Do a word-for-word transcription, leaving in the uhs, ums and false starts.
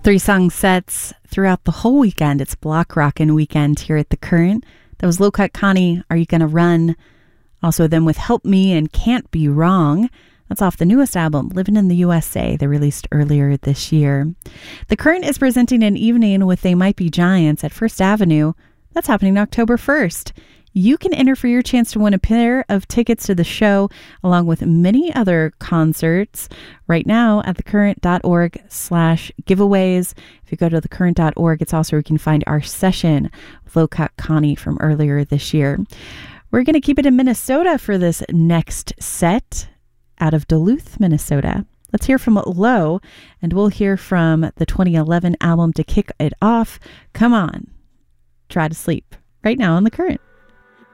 Three song sets throughout the whole weekend. It's Block Rockin' weekend here at the Current. That was Low Cut Connie, Are You Gonna Run? Also them with Help Me and Can't Be Wrong. That's off the newest album, Living in the U S A. They released earlier this year. The Current is presenting an evening with They Might Be Giants at First Avenue. That's happening October first. You can enter for your chance to win a pair of tickets to the show, along with many other concerts, right now at thecurrent.org slash giveaways. If you go to thecurrent dot org, it's also where you can find our session with Low Cut Connie from earlier this year. We're going to keep it in Minnesota for this next set out of Duluth, Minnesota. Let's hear from Low, and we'll hear from the twenty eleven album to kick it off. Come on, Try to Sleep, right now on The Current.